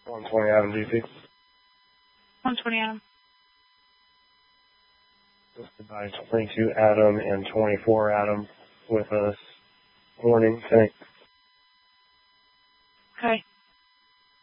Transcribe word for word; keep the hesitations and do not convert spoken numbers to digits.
one twenty Adam D C. one twenty Adam. Listed by twenty-two Adam and twenty-four Adam with us. Warning, thanks. Okay.